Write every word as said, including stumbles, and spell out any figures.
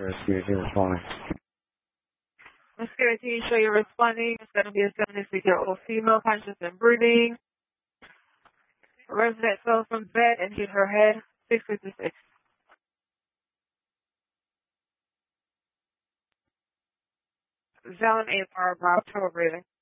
responding. Let's guarantee you show you're responding. It's going to be a seventy-six-year-old female, conscious and breathing. Resident fell from bed and hit her head. six fifty-six. Zone eight, bar, Bob, trouble breathing.